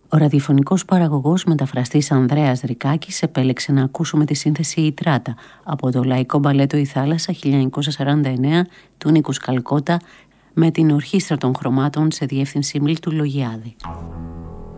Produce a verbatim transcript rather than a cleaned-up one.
Ο ραδιοφωνικός παραγωγός μεταφραστής Ανδρέας Ρικάκης επέλεξε να ακούσουμε τη σύνθεση «Η Τράτα» από το Λαϊκό Μπαλέτο «Η Θάλασσα» χίλια εννιακόσια σαράντα εννέα του Νίκου Σκαλκότα με την Ορχήστρα των Χρωμάτων σε διεύθυνση Μίλτου Λογιάδη.